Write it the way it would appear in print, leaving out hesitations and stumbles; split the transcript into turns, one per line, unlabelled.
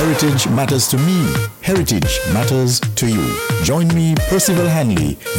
Heritage matters to me. Heritage matters to you. Join me, Percival Hanley,